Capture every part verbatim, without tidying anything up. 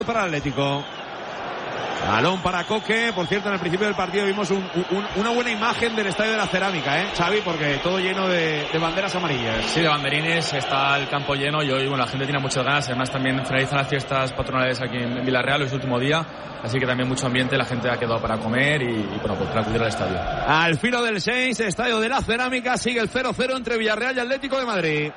para Atlético. Balón para Coque. Por cierto, en el principio del partido vimos un, un, una buena imagen del Estadio de la Cerámica, ¿eh, Xavi? Porque todo lleno de, de banderas amarillas. Sí, de banderines, está el campo lleno y hoy, bueno, la gente tiene muchas ganas. Además, también finalizan las fiestas patronales aquí en Villarreal, es el último día. Así que también mucho ambiente, la gente ha quedado para comer y, y bueno, pues para acudir al estadio. Al filo del seis, Estadio de la Cerámica, sigue el cero cero entre Villarreal y Atlético de Madrid.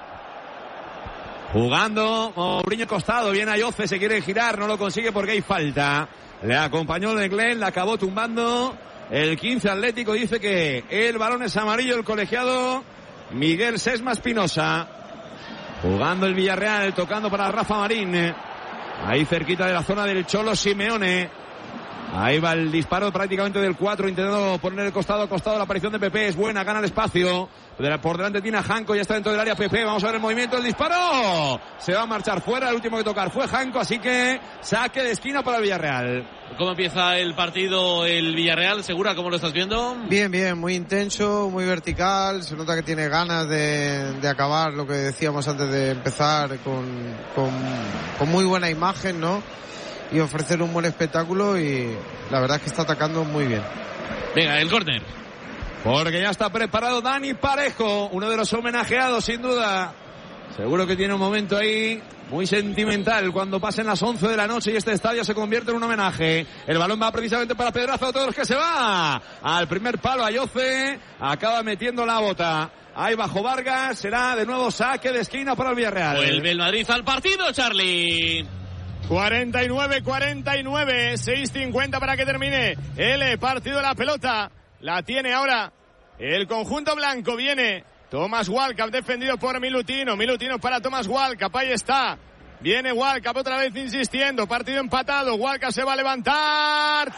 Jugando Mourinho costado, viene Ayoce, se quiere girar, no lo consigue porque hay falta. Le acompañó Leclerc, la acabó tumbando. El quince Atlético dice que el balón es amarillo, el colegiado Miguel Sesma Espinosa. Jugando el Villarreal, tocando para Rafa Marín. Ahí cerquita de la zona del Cholo Simeone. Ahí va el disparo prácticamente del cuatro, intentando poner el costado a costado. La aparición de Pepe es buena, gana el espacio. Por delante tiene a Janko, ya está dentro del área Pepe. Vamos a ver el movimiento, el disparo. Se va a marchar fuera, el último que tocar fue Janko, así que saque de esquina para el Villarreal. ¿Cómo empieza el partido el Villarreal? ¿Segura? ¿Cómo lo estás viendo? Bien, bien, muy intenso, muy vertical. Se nota que tiene ganas de, de acabar lo que decíamos antes de empezar, con, con, con muy buena imagen, ¿no? Y ofrecer un buen espectáculo, y la verdad es que está atacando muy bien. Venga, el córner. Porque ya está preparado Dani Parejo, uno de los homenajeados sin duda. Seguro que tiene un momento ahí muy sentimental cuando pasen las once de la noche y este estadio se convierte en un homenaje. El balón va precisamente para Pedraza, todos los que se va al primer palo. Ayoce acaba metiendo la bota. Ahí bajo Vargas, será de nuevo saque de esquina para el Villarreal. Vuelve el Madrid al partido, Charlie. cuarenta y nueve cuarenta y nueve, seis cincuenta para que termine el partido. La pelota la tiene ahora el conjunto blanco. Viene Thomas Walkup, defendido por Milutino. Milutino para Thomas Walkup, ahí está. Viene Walkup otra vez insistiendo. Partido empatado. Walkup se va a levantar.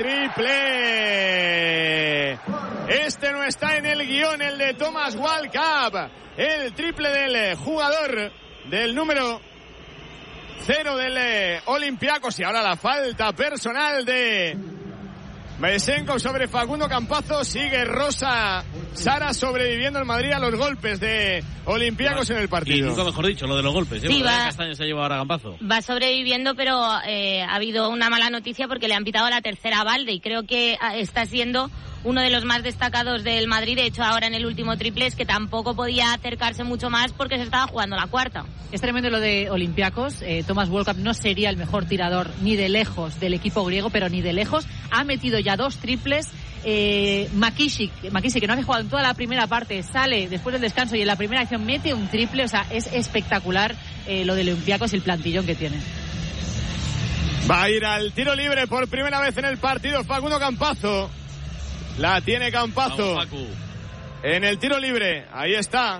Triple. Este no está en el guión, el de Thomas Walkup. El triple del jugador del número cero del Olympiacos. Y ahora la falta personal de Besenko sobre Facundo Campazo. Sigue Rosa Sara sobreviviendo en Madrid a los golpes de Olympiacos en el partido. Y nunca mejor dicho, lo de los golpes. ¿eh? Sí, va, Castaño se ha llevado ahora a Campazo. Va sobreviviendo, pero eh, ha habido una mala noticia porque le han pitado la tercera a Balde y creo que está siendo uno de los más destacados del Madrid. De hecho, ahora en el último triple es que tampoco podía acercarse mucho más porque se estaba jugando la cuarta. Es tremendo lo de Olympiacos. Eh, Thomas Walkup no sería el mejor tirador ni de lejos del equipo griego, pero ni de lejos. Ha metido ya dos triples. Eh, Makisic, Makisic, que no había jugado en toda la primera parte, sale después del descanso y en la primera acción mete un triple. O sea, es espectacular eh, lo de Olympiacos y el plantillón que tiene. Va a ir al tiro libre por primera vez en el partido Facundo Campazo. La tiene Campazo. Vamos, Facu. En el tiro libre. Ahí está.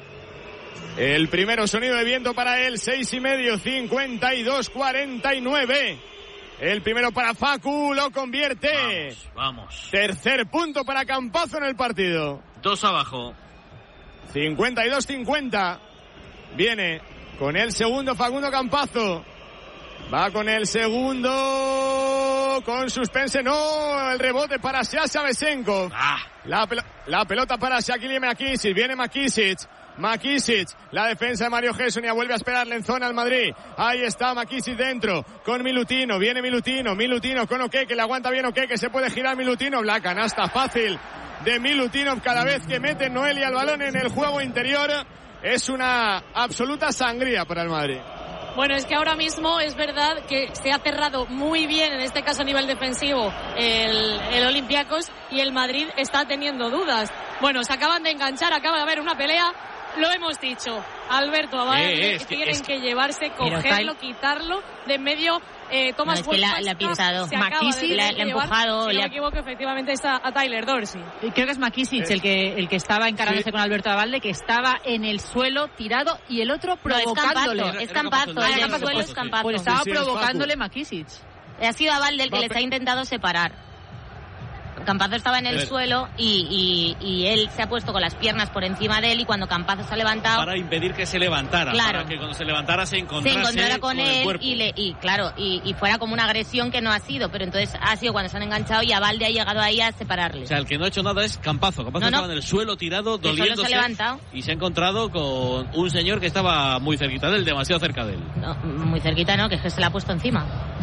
El primero, sonido de viento para él. Seis y medio. cincuenta y dos cuarenta y nueve. El primero para Facu. Lo convierte. Vamos, vamos. Tercer punto para Campazo en el partido. Dos abajo. cincuenta y dos cincuenta. Viene con el segundo Facundo Campazo. Va con el segundo, con suspense, no, el rebote para Sasha Besenko. Ah. La, pel- la pelota para Shaquille Makisic, viene Makisic, Makisic, la defensa de Mario Gessonia vuelve a esperarle en zona al Madrid. Ahí está Makisic dentro, con Milutino, viene Milutino, Milutino con Oke, que le aguanta bien Oke, que se puede girar Milutino, la canasta fácil de Milutinov cada vez que mete Noelia el balón en el juego interior. Es una absoluta sangría para el Madrid. Bueno, es que ahora mismo es verdad que se ha cerrado muy bien, en este caso a nivel defensivo, el, el Olympiacos, y el Madrid está teniendo dudas. Bueno, se acaban de enganchar, acaba de haber una pelea, lo hemos dicho. Alberto Abad, eh, es tienen que, es que llevarse, cogerlo, quitarlo de en medio. Eh, Thomas no, es que la, la ha pisado. Makisic la, la ha empujado. Si no le me equivoco, efectivamente está a Tyler Dorsey. Creo que es Makisic eh. el que el que estaba encarándose sí. con Alberto Abalde, que estaba en el suelo tirado y el otro provocándole. No, es Campazo, es Campazo, el del suelo es Campazo. Pues estaba sí, sí, provocándole Makisic. Ha sido Abalde el que Va, les ha intentado separar. Campazo estaba en el Pero... suelo y, y, y él se ha puesto con las piernas por encima de él, y cuando Campazo se ha levantado... Para impedir que se levantara, claro. Para que cuando se levantara se encontrase se encontrara con, con él y, le, y claro, y, y fuera como una agresión que no ha sido, pero entonces ha sido cuando se han enganchado y Abalde ha llegado ahí a separarle. O sea, el que no ha hecho nada es Campazo. Campazo no, no. estaba en el suelo tirado, que doliéndose, solo se ha levantado. Y se ha encontrado con un señor que estaba muy cerquita de él, demasiado cerca de él. No, muy cerquita no, que es que se le ha puesto encima.